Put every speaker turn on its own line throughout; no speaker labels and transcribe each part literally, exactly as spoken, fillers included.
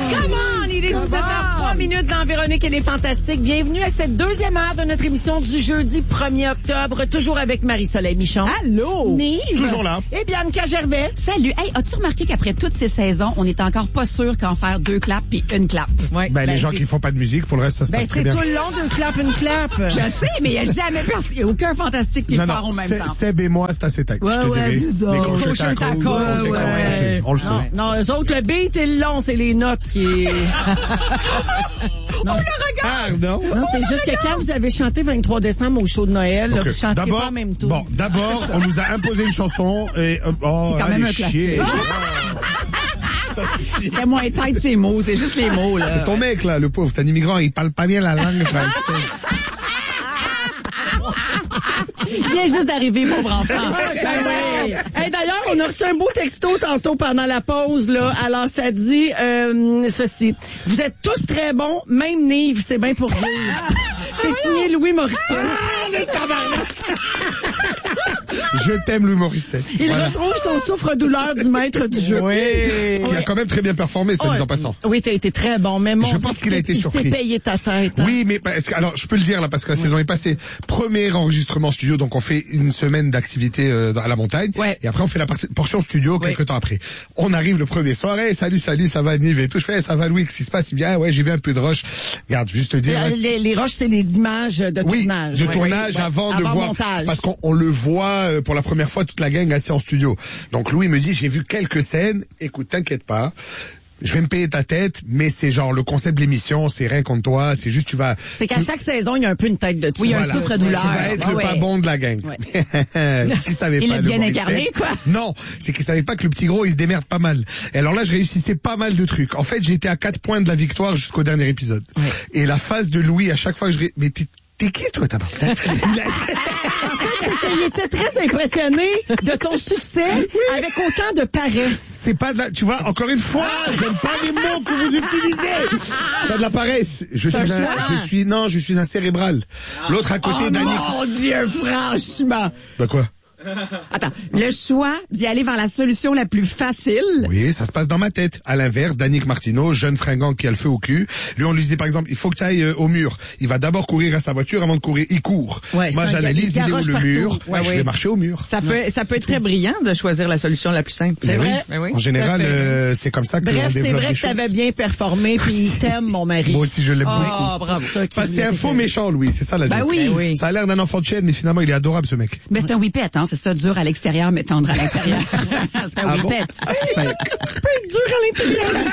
Come on! Il est dix-sept heures trois minutes dans Véronique et les Fantastiques. Bienvenue à cette deuxième heure de notre émission du jeudi premier octobre, toujours avec Marie-Soleil Michon.
Allô!
Nive.
Toujours là.
Et Bianca Gervais.
Salut. Hey, as-tu remarqué qu'après toutes ces saisons, on est encore pas sûr qu'en faire deux claps puis une clap?
Ouais.
Ben,
Ben,
les gens
c'est-
qui font pas de musique, pour le reste, ça se
Ben,
passe
c'est
très bien.
tout le long, deux claps, une clap.
Je sais, mais il n'y a jamais personne, il n'y a aucun fantastique qui
Non,
le part
non,
au même
C'est-
temps.
Seb et moi, c'est assez tight,
Ouais,
je te
ouais,
dirais.
bizarre.
Mais quand je
Coach
suis à
un
cause,
taco,
on sait,
ouais.
on le sait, on le sait.
Non, non, eux autres, le beat est long, c'est les notes qui... non,
Pardon?
non c'est juste que quand vous avez chanté vingt-trois décembre au show de Noël, là,
Ok.
vous chantiez pas
D'abord,
en même temps.
bon, d'abord, on nous a imposé une chanson et, euh, oh,
C'est quand même
allez
un classique.
chier. Ça suffit.
C'est moins tight ces mots, c'est juste les mots, là.
C'est ton mec, là, le pauvre, c'est un immigrant, il parle pas bien la langue française.
Il vient juste d'arriver, pauvre enfant.
Ben oui. Hey, d'ailleurs, on a reçu un beau texto tantôt pendant la pause, là. Alors, ça dit euh, ceci. Vous êtes tous très bons, même Nive, c'est bien pour dire. C'est signé Louis Morissette.
Je t'aime, Louis Morissette.
Il
Voilà.
retrouve son souffre-douleur du maître du jeu.
Oui.
Qui a quand même très bien performé, c'est dit en passant.
Oui, t'as été très bon, mais mon
Je pense qu'il a été
il
surpris.
s'est payé ta tête. Hein?
Oui, mais parce que- alors je peux le dire là parce que la saison est passée. Premier enregistrement studio, donc on fait une semaine d'activité euh, à la montagne.
Ouais.
Et après on fait la partie- portion studio quelques
Ouais.
temps après. On arrive le premier soir, hey, salut, salut, ça va Nive et tout. Je fais, hey, ça va Louis, qu'est-ce qui se passe? Il me dit, ah ouais, j'ai vu un peu de rush. Regarde, juste te dire.
Euh,
ouais.
Les, les roches, c'est des images de
Oui,
tournage.
de
Ouais.
tournage
Ouais.
avant de voir,
montage.
parce qu'on on le voit euh, pour la première fois toute la gang assis en studio. Donc Louis me dit, j'ai vu quelques scènes. Écoute, t'inquiète pas. Je vais me payer ta tête, mais c'est genre le concept de l'émission, c'est rien contre toi, c'est juste tu vas.
C'est qu'à
tu-
chaque saison, il y a un peu une tête de tout.
Oui, il y a un
Voilà.
souffre-douleur.
Tu vas être
Ah
le
ouais.
pas bon de la gang.
Ouais.
C'est ce qu'il savait
Il
pas.
est
le
bien
Morissette.
incarné, quoi.
Non, c'est qu'il savait pas que le petit gros, il se démerde pas mal. Et alors là, je réussissais pas mal de trucs. En fait, j'étais à quatre points de la victoire jusqu'au dernier épisode.
Ouais.
Et la phase de Louis, à chaque fois que je... ré- Mais t'es, t'es qui, toi, tabarnak? Il a-
Il était très impressionné de ton succès avec autant de paresse.
C'est pas de la, tu vois, encore une fois, j'aime pas les mots que vous utilisez. C'est pas de la paresse. Je suis
C'est
un,
ça.
je suis, non, je suis un cérébral. L'autre à côté
Oh
d'Annick.
mon Dieu, franchement.
Bah quoi?
Attends, le choix d'y aller vers la solution la plus facile.
Oui, ça se passe dans ma tête. À l'inverse, Danick Martineau, jeune fringant qui a le feu au cul, lui on lui disait par exemple, il faut que tu ailles euh, au mur. Il va d'abord courir à sa voiture avant de courir. Il court.
Ouais,
Moi
c'est un-
j'analyse,
il
il est où
garoche
le
partout.
mur.
Ouais,
je
oui.
vais marcher au mur.
Ça peut, ça peut être très brillant de choisir la solution la plus simple.
Mais oui.
Mais oui.
En général,
tout à fait.
euh, c'est comme ça que
Bref,
on
c'est
développe
vrai
les
que t'avais
choses.
bien performé, puis il t'aime, mon mari.
Moi aussi je l'aime
Oh,
beaucoup.
bravo.
Ça qui
Enfin, c'est un
lui-
faux méchant, Louis, c'est ça la
Ben
joke.
oui.
Ben oui.
Ça a l'air d'un enfant de chienne, mais finalement il est adorable ce mec.
Ben, c'est un whippet, hein. C'est ça, dur à l'extérieur, mais tendre à l'intérieur. C'est un
Ah bon?
whippet.
peut être dur à l'intérieur.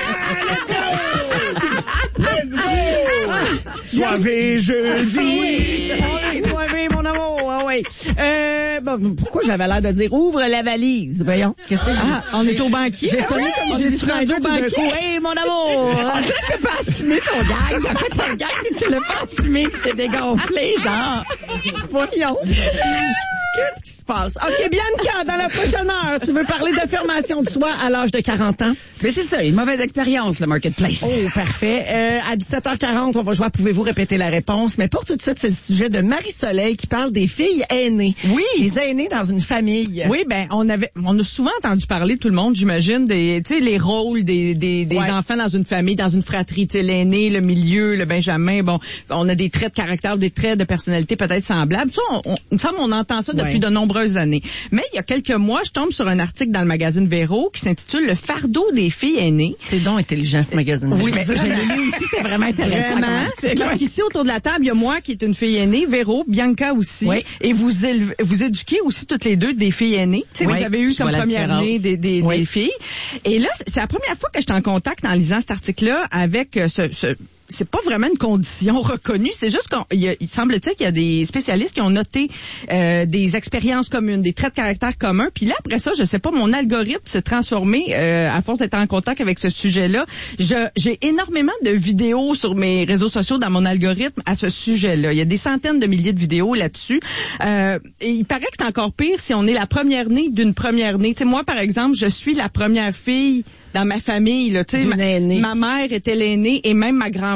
Soivé jeudi.
Oui, soivé, mon amour. Ah oui. Euh, bon, pourquoi j'avais l'air de dire ouvre la valise? Voyons. Qu'est-ce que
Ah, on est au banquier.
j'ai sonné comme
On
j'ai
est
dit
sur un
Snyder tout d'un
banquier.
coup. Hey, mon amour.
On dirait que t'as pas assumé ton gag. T'as fait ton gag, mais tu l'as pas assumé, que t'es dégonflé, genre.
Voyons. Qu'est-ce qui se passe? OK, Bianca, dans la prochaine heure, tu veux parler d'affirmation de soi à l'âge de quarante ans?
Mais c'est ça, une mauvaise expérience, le marketplace.
Oh, parfait. Euh, à dix-sept heures quarante, on va jouer à Pouvez-vous répéter la réponse? Mais pour tout de suite, c'est le sujet de Marie-Soleil qui parle des filles aînées.
Oui.
Les aînés dans une famille.
Oui, ben on avait, on a souvent entendu parler, tout le monde, j'imagine, des, tu sais, les rôles des des, des
Ouais.
enfants dans une famille, dans une fratrie, tu sais, l'aîné, le milieu, le benjamin. Bon, on a des traits de caractère, des traits de personnalité peut-être semblables. Ça, on, on, il me semble, on entend ça depuis
Ouais.
de nombreuses années. Mais il y a quelques mois, je tombe sur un article dans le magazine Véro qui s'intitule Le fardeau des filles aînées.
C'est donc intelligent, ce magazine.
Oui, mais
je l'ai lu aussi, c'est vraiment intéressant.
Vraiment. Donc ici autour de la table, il y a moi qui est une fille aînée, Véro, Bianca aussi,
Oui.
et vous élevez, vous éduquez aussi toutes les deux des filles aînées. Tu sais,
Oui.
vous avez eu
Je
comme
vois la
première
différence.
année des, des,
Oui.
des filles. Et là, c'est la première fois que je suis en contact en lisant cet article-là avec euh, ce, ce c'est pas vraiment une condition reconnue, c'est juste qu'il y a, il semble-t-il qu'il y a des spécialistes qui ont noté euh, des expériences communes, des traits de caractère communs. Puis là, après ça, je sais pas, mon algorithme s'est transformé euh, à force d'être en contact avec ce sujet-là. Je, j'ai énormément de vidéos sur mes réseaux sociaux dans mon algorithme à ce sujet-là. Il y a des centaines de milliers de vidéos là-dessus. Euh, et il paraît que c'est encore pire si on est la première née d'une première née. Tu sais, moi, par exemple, je suis la première fille dans ma famille. Là, tu sais,
D'une
ma,
aînée.
ma mère était l'aînée et même ma grand-mère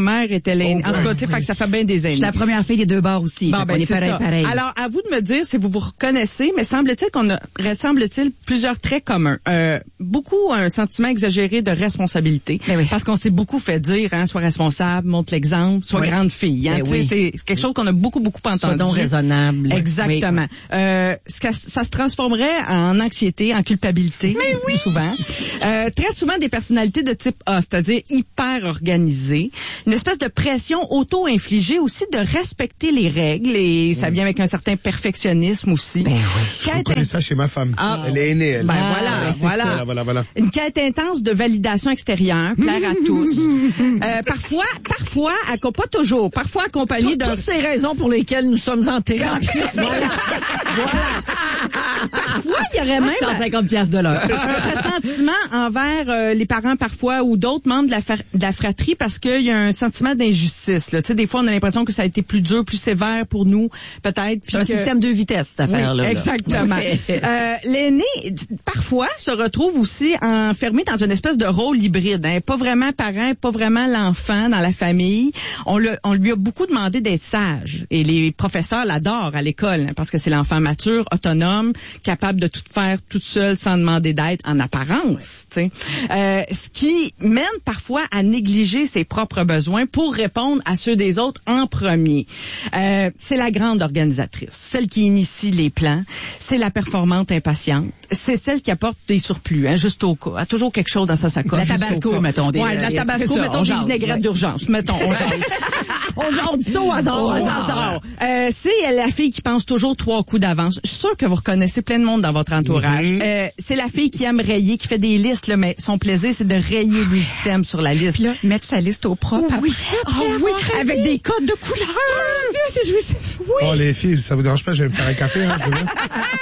mère était l'aînée. En tout cas, tu sais, fait que ça fait bien des
Je
aînés.
suis la première fille des deux bars aussi.
Bon,
Fait
ben,
on est
c'est
pareil,
ça.
pareil.
Alors, à vous de me dire si vous vous reconnaissez, mais semble-t-il qu'on a, semble-t-il, plusieurs traits communs. Euh, beaucoup un sentiment exagéré de responsabilité.
Ben oui.
Parce qu'on s'est beaucoup fait dire, hein, sois responsable, montre l'exemple, sois
Oui.
grande fille. Hein,
Ben
Tu sais,
oui.
c'est c'est quelque chose qu'on a beaucoup, beaucoup entendu.
Sois donc raisonnable.
Exactement. Euh, ça, ça se transformerait en anxiété, en culpabilité. Mais oui. Souvent. Euh, très souvent des personnalités de type A, c'est-à-dire hyper organisées. Une espèce de pression auto-infligée aussi de respecter les règles et ça vient avec un certain perfectionnisme aussi.
Ben oui.
Je
Quête
reconnais ça chez ma femme.
Ah.
Elle est aînée, elle.
Ben
Ah,
voilà,
ben c'est
voilà.
Voilà, voilà, voilà.
Une quête intense de validation extérieure, plaire à tous. Euh, parfois, parfois, acco- pas toujours, parfois accompagné
Toutes,
d'un...
toutes ces raisons pour lesquelles nous sommes en thérapie.
Voilà. Voilà. Parfois, il y aurait même
cent cinquante piastres de l'heure.
un ressentiment envers euh, les parents parfois ou d'autres membres de la, fa- de la fratrie parce qu'il y a un sentiment d'injustice. Là. Tu sais, des fois, on a l'impression que ça a été plus dur, plus sévère pour nous, peut-être.
C'est un
que...
système de vitesse, cette affaire-là.
Oui,
là.
exactement.
Oui.
Euh, l'aîné, d- parfois, se retrouve aussi enfermé dans une espèce de rôle hybride. Hein. Pas vraiment parent, pas vraiment l'enfant dans la famille. On, le, on lui a beaucoup demandé d'être sage. Et les professeurs l'adorent à l'école hein, parce que c'est l'enfant mature, autonome, capable de tout faire toute seule sans demander d'aide en apparence. Tu sais. Euh, ce qui mène parfois à négliger ses propres besoins pour répondre à ceux des autres en premier. Euh, c'est la grande organisatrice, celle qui initie les plans, c'est la performante impatiente, c'est celle qui apporte des surplus, hein, juste au cas. Elle a toujours quelque chose dans sa sacoche.
La
juste au
Tabasco,
cas.
mettons. Des,
Ouais, de la
euh,
Tabasco,
c'est ça,
mettons
on
des
jase,
vinaigrettes
ouais.
d'urgence, mettons. On jase.
on, on dit ça au hasard.
Au hasard. Euh, c'est la fille qui pense toujours trois coups d'avance. Je suis sûre que vous reconnaissez plein de monde dans votre entourage.
Mm-hmm.
Euh, c'est la fille qui aime rayer, qui fait des listes, là, mais son plaisir, c'est de rayer des items sur la liste.
Puis là, mettre sa liste au propre.
oui,
après,
oh, oui,
après.
avec des codes de couleurs. Dieu, c'est jouissif. Oui.
Oh, les filles, ça vous dérange pas, je vais me faire un café, hein, je veux bien.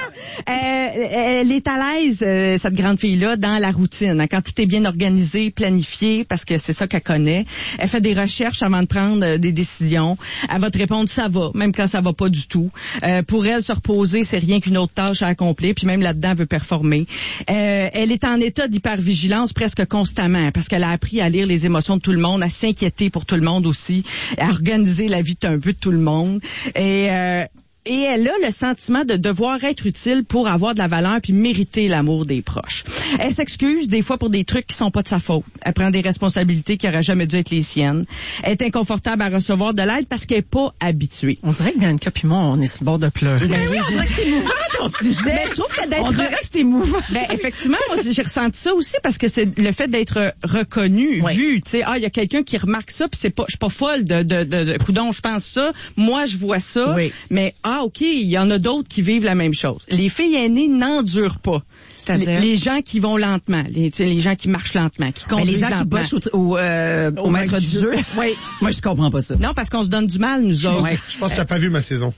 Euh, elle est à l'aise, euh, cette grande fille-là, dans la routine. Hein, quand tout est bien organisé, planifié, parce que c'est ça qu'elle connaît. Elle fait des recherches avant de prendre euh, des décisions. Elle va te répondre ça va, même quand ça va pas du tout. Euh, pour elle, se reposer, c'est rien qu'une autre tâche à accomplir. Puis même là-dedans, elle veut performer. Euh, elle est en état d'hypervigilance presque constamment, parce qu'elle a appris à lire les émotions de tout le monde, à s'inquiéter pour tout le monde aussi, à organiser la vie un peu de tout le monde. Et euh, Et elle a le sentiment de devoir être utile pour avoir de la valeur puis mériter l'amour des proches. Elle s'excuse des fois pour des trucs qui sont pas de sa faute. Elle prend des responsabilités qui auraient jamais dû être les siennes. Elle est inconfortable à recevoir de l'aide parce qu'elle est pas habituée.
On dirait que Bianca puis moi, on est sur le bord de pleurer.
Ben oui, on dirait que c'est émouvant ton sujet. Mais je trouve que d'être...
On dirait que c'est émouvant.
Ben effectivement, moi j'ai ressenti ça aussi parce que c'est le fait d'être reconnu,
Oui.
vu, tu sais, ah il y a quelqu'un qui remarque ça puis c'est pas, je suis pas folle de de de, de coudonc, je pense ça, moi je vois ça,
Oui.
mais ah ok, il y en a d'autres qui vivent la même chose. Les filles aînées n'endurent pas.
C'est-à-dire?
Les, les gens qui vont lentement, les, tu sais, les gens qui marchent lentement, qui
Mais les
conduisent
gens qui
lentement.
bossent au, au, euh, au,
Au
maître
maître
du
du
jeu.
Oui.
Moi, je comprends pas ça.
Non, parce qu'on se donne du mal, nous autres.
Ouais.
Je pense que tu n'as pas vu ma saison.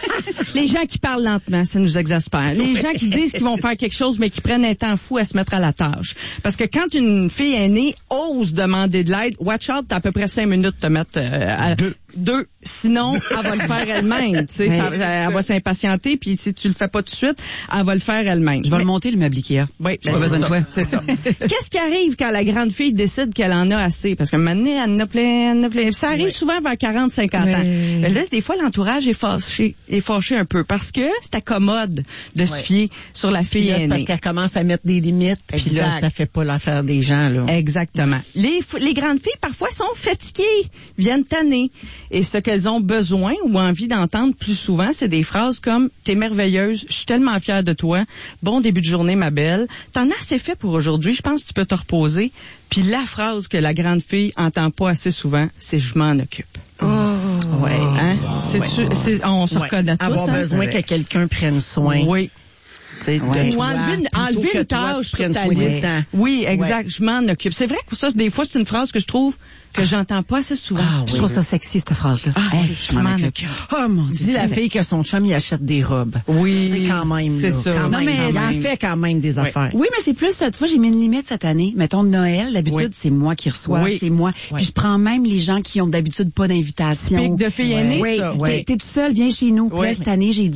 Les gens qui parlent lentement, ça nous exaspère. Les gens qui disent qu'ils vont faire quelque chose, mais qui prennent un temps fou à se mettre à la tâche. Parce que quand une fille aînée ose demander de l'aide, watch out, t'as à peu près cinq minutes de te mettre euh, à
Deux.
deux. Sinon, elle va le faire elle-même. Tu sais,
Mais-
ça- elle va s'impatienter, puis si tu le fais pas tout de suite, elle va le faire elle-même.
Je vais
Mais-
le monter, le meuble Ikea.
Oui,
J'ai pas besoin de toi.
C'est ça. Qu'est-ce qui arrive quand la grande fille décide qu'elle en a assez? Parce qu'à un moment donné, elle en a plein, elle en a plein. Ça arrive souvent vers quarante, cinquante ans.
Oui.
Mais là, des fois, l'entourage est fâché, est fâché un peu parce que c'est accommode de se
Ouais.
fier sur la
Puis
fille
là, c'est parce
aînée.
qu'elle commence à mettre des limites, puis là,
Exact.
ça fait pas l'affaire des gens, là.
Exactement. Les, f- les grandes filles, parfois, sont fatiguées, viennent tanner. Et ce qu'elles ont besoin ou envie d'entendre plus souvent, c'est des phrases comme « T'es merveilleuse, je suis tellement fière de toi, bon début de journée, ma belle, t'en as assez fait pour aujourd'hui, je pense que tu peux te reposer. » Puis la phrase que la grande fille entend pas assez souvent, c'est « Je m'en occupe ».
Ouais.
Hein? C'est-tu- c'est- on se
Ouais.
reconnaît tous,
Avoir
hein?
besoin que quelqu'un prenne soin.
Oui.
Tu sais, de
Ouais.
toi,
Ou enlever une,
plutôt
enlever
que
une
toi,
tâche
tu
sur
prennes
ta
soin des
liste.
gens.
Oui, exact. Je m'en occupe. C'est vrai que ça, des fois, c'est une phrase que je trouve que j'entends pas assez souvent.
Ah,
Je
oui.
trouve ça sexy, cette phrase-là.
Ah,
Hey,
oui,
je m'en occupe.
Oh mon Dieu.
Dis la fille que son chum, il achète des robes.
Oui.
C'est quand même,
C'est
là,
ça.
quand
Non,
même,
mais
quand
il en
même. fait quand même des affaires.
Oui, mais c'est plus, tu vois, j'ai mis une limite cette année. Mettons, Noël, d'habitude,
Oui.
c'est moi qui reçois,
Oui.
c'est moi.
Oui.
Puis je prends même les gens qui ont d'habitude pas d'invitation.
Pique de fille aînée,
Oui,
ça.
t'es,
Ouais.
t'es tout seul, viens chez nous. Puis
Oui.
là, cette année, j'ai dit,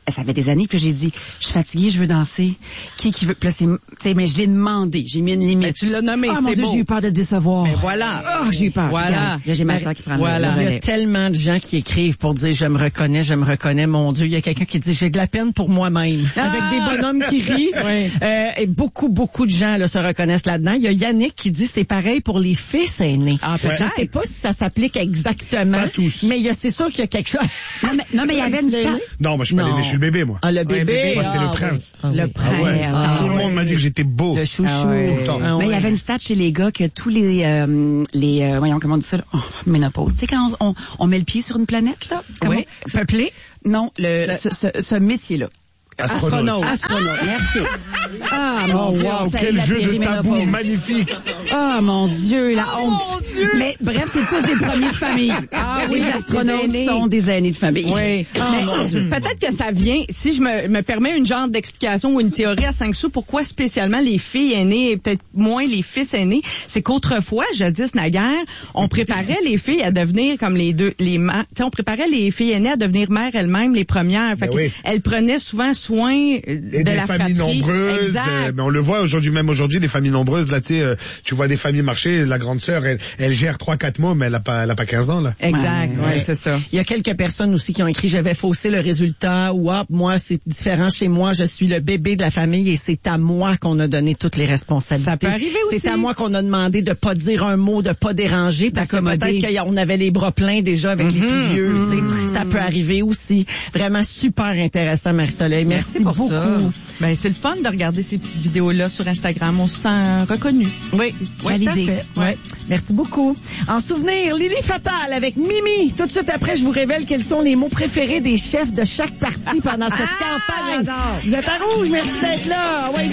ça fait des années, puis j'ai dit, je suis fatiguée, je veux danser. Qui qui veut? Puis là, c'est, tu sais, mais je l'ai demandé, j'ai mis une limite.
Mais tu l'as nommé,
oh,
c'est
mon Dieu,
beau.
j'ai eu peur de décevoir.
Mais voilà.
Oh, j'ai eu peur.
Voilà.
Là, j'ai ma soeur qui prend
voilà.
le
Il y
relais.
a tellement de gens qui écrivent pour dire je me reconnais, je me reconnais, mon Dieu. Il y a quelqu'un qui dit j'ai de la peine pour moi-même.
Ah!
Avec des bonhommes qui rient.
Oui.
Euh, et beaucoup, beaucoup de gens là, se reconnaissent là-dedans. Il y a Yannick qui dit c'est pareil pour les fils aînés.
Ah,
Je
peut-être.
sais pas si ça s'applique exactement.
Pas tous.
Mais il y a, c'est sûr qu'il y a quelque chose.
Non, mais, non, mais il y avait une
Tu l'as
ta-
aimé?
Non, moi, je suis pas
Non.
l'aîné, je suis le bébé, moi.
Ah, le bébé.
bébé.
Moi, c'est
ah,
le
oui.
prince.
Ah,
Le
oui.
prince.
Ah ouais.
Ah,
Tout le monde m'a dit que j'étais beau.
Le chouchou.
Ah ouais.
Tout le temps.
Ah,
Mais il y
ouais.
avait une stat chez les gars que tous les, euh, les, euh, voyons, comment on dit ça, là? Oh, ménopause. Tu sais, quand on, on, on met le pied sur une planète, là? Comment-
Oui. Peuplé.
Non, le, ce, ce, ce métier-là.
Astronaute.
Astronaute, merci. Ah,
Oh,
mon Dieu,
wow,
on salue
quel
la
jeu de
périménopause.
tabou magnifique.
Ah, mon Dieu, la honte. Mais bref, c'est tous des premiers de famille.
Ah
les
oui,
astronautes
des aînés.
sont des aînés de famille.
Oui. Mais peut-être que ça vient, si je me, me permets une genre d'explication ou une théorie à cinq sous, pourquoi spécialement les filles aînées et peut-être moins les fils aînés, c'est qu'autrefois, jadis naguère, on préparait les filles à devenir comme les deux, les mères, tu sais, on préparait les filles aînées à devenir mères elles-mêmes, les premières. Fait
Ben oui.
elles prenaient souvent soin euh,
Et
de
des
la
familles
fratrie.
nombreuses,
Exact.
euh, mais on le voit aujourd'hui, même aujourd'hui, des familles nombreuses, là, tu sais, euh, tu vois des familles marcher, la grande sœur, elle, elle gère trois, quatre mots, mais elle a pas, elle a pas quinze ans, là.
Exact,
Ouais.
ouais, c'est ça.
Il y a quelques personnes aussi qui ont écrit j'avais faussé le résultat ou ah, moi c'est différent chez moi, je suis le bébé de la famille et c'est à moi qu'on a donné toutes les responsabilités.
Ça peut arriver aussi.
C'est à moi qu'on a demandé de pas dire un mot, de pas déranger parce que
D'accommoder.
peut-être qu'on avait les bras pleins déjà avec les plus vieux, tu sais. Ça peut arriver aussi. Vraiment super intéressant Marie-Soleil. Merci,
Merci pour
beaucoup.
ça. Ben, c'est le fun de regarder ces petites vidéos-là sur Instagram. On se sent reconnu.
Oui, oui,
Validé.
tout à fait. Ouais. Merci beaucoup. En souvenir, Lily Fatal avec Mimi. Tout de suite après, je vous révèle quels sont les mots préférés des chefs de chaque parti pendant cette campagne. Vous êtes à rouge, merci d'être là. Ouais.